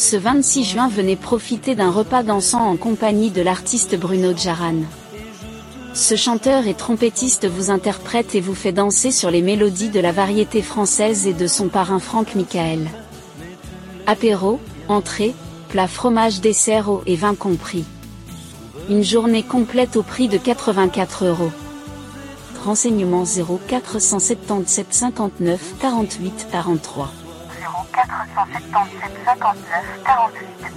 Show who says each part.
Speaker 1: Ce 26 juin, venez profiter d'un repas dansant en compagnie de l'artiste Bruno Djaran. Ce chanteur et trompettiste vous interprète et vous fait danser sur les mélodies de la variété française et de son parrain Franck Michael. Apéro, entrée, plat, fromage, dessert, eau et vin compris. Une journée complète au prix de 84 €. Renseignements 0477 59 48 43.
Speaker 2: 0477 59 48